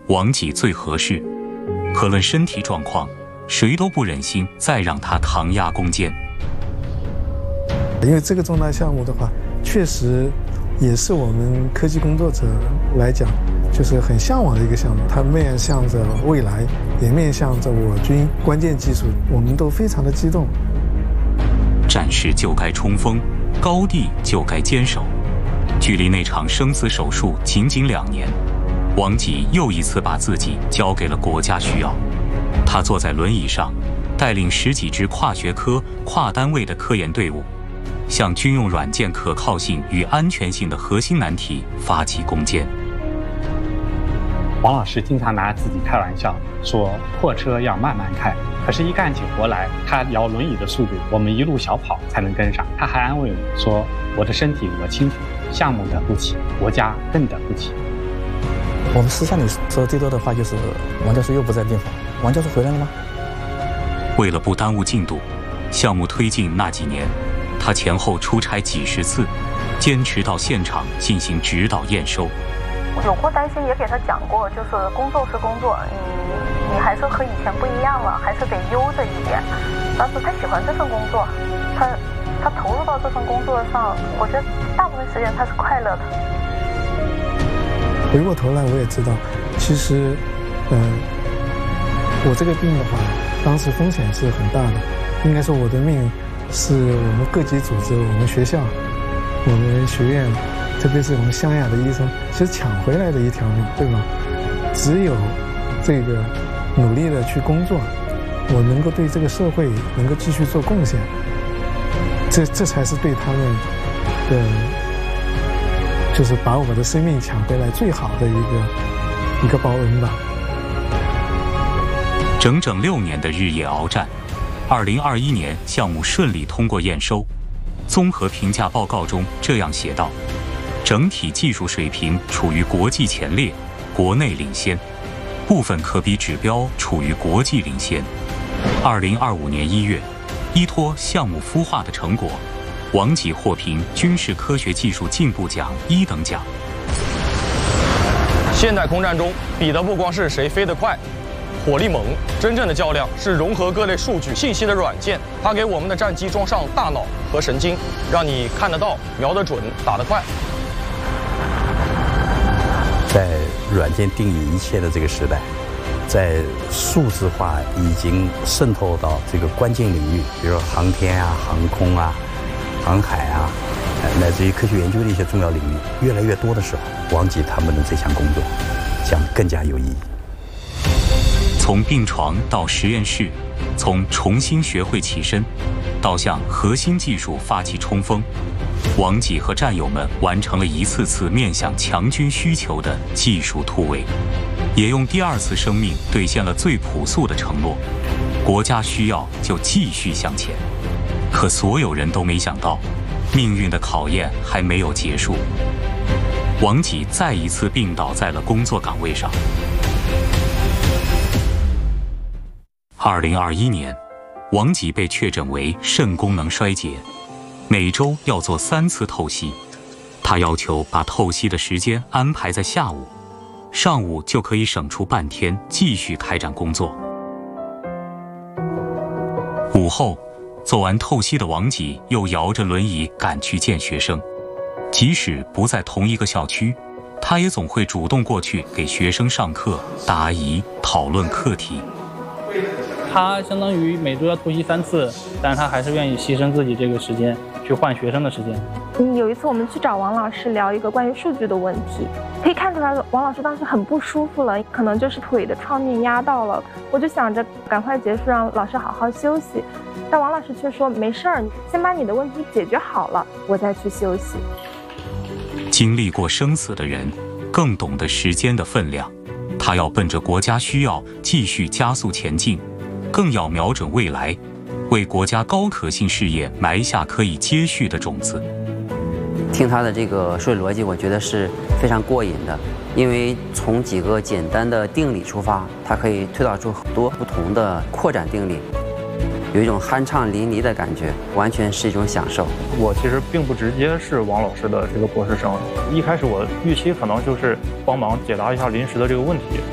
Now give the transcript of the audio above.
王己最合适。可论身体状况，谁都不忍心再让他扛压攻坚。 因为这个重大项目的话，确实也是我们科技工作者来讲，就是很向往的一个项目。它面向着未来，也面向着我军关键技术，我们都非常的激动。 战事就该冲锋，高地就该坚守。距离那场生死手术仅仅2年，王己又一次把自己交给了国家需要。他坐在轮椅上，带领10几支跨学科、跨单位的科研队伍，向军用软件可靠性与安全性的核心难题发起攻坚。 王老师经常拿自己开玩笑，说破车要慢慢开，可是一干起活来，他摇轮椅的速度，我们一路小跑才能跟上。他还安慰我说，我的身体我清楚，项目等不起，国家更等不起。 我们私下里说的最多的话就是王教授又不在病房，王教授回来了吗？ 为了不耽误进度，项目推进那几年，他前后出差几10次，坚持到现场进行指导验收。 有过担心，也给他讲过，就是工作是工作，你还是和以前不一样了，还是得悠着一点。但是他喜欢这份工作，他投入到这份工作上，我觉得大部分时间他是快乐的。 回过头来，我也知道，其实，我这个病的话，当时风险是很大的。应该说，我的命是我们各级组织、我们学校、我们学院，特别是我们湘雅的医生，其实抢回来的一条命，对吗？只有这个努力的去工作，我能够对这个社会能够继续做贡献，这才是对他们的，就是把我的生命抢回来最好的一个报恩吧。 整整6年的日夜鏖战，2021年项目顺利通过验收。综合评价报告中这样写道：整体技术水平处于国际前列，国内领先，部分可比指标处于国际领先。2025年1月，依托项目孵化的成果，王己获评军事科学技术进步奖1等奖。 现代空战中，比的不光是谁飞得快、火力猛，真正的较量是融合各类数据信息的软件。它给我们的战机装上大脑和神经，让你看得到、瞄得准、打得快。 在软件定义一切的这个时代，在数字化已经渗透到这个关键领域，比如说航天啊、航空啊、航海啊，乃至于科学研究的一些重要领域越来越多的时候，王己他们的这项工作将更加有意义。 从病床到实验室，从重新学会起身，到向核心技术发起冲锋，王己和战友们完成了一次次面向强军需求的技术突围，也用第2次生命兑现了最朴素的承诺：国家需要就继续向前。可所有人都没想到，命运的考验还没有结束。王己再一次病倒在了工作岗位上。2021年，王己被确诊为肾功能衰竭，每周要做3次透析。他要求把透析的时间安排在下午，上午就可以省出半天继续开展工作。午后，做完透析的王己又摇着轮椅赶去见学生，即使不在同一个校区，他也总会主动过去给学生上课、答疑、讨论课题。 他相当于每周要透析3次，但是他还是愿意牺牲自己这个时间去换学生的时间。 有一次我们去找王老师聊一个关于数据的问题，可以看出来王老师当时很不舒服了，可能就是腿的创面压到了。我就想着赶快结束，让老师好好休息。但王老师却说没事儿，先把你的问题解决好了，我再去休息。 经历过生死的人，更懂得时间的分量。他要奔着国家需要继续加速前进，更要瞄准未来，为国家高可信事业埋下可以接续的种子。 听他的这个数学逻辑，我觉得是非常过瘾的，因为从几个简单的定理出发，它可以推导出很多不同的扩展定理，有一种酣畅淋漓的感觉，完全是一种享受。 我其实并不直接是王老师的这个博士生，一开始我预期可能就是帮忙解答一下临时的这个问题，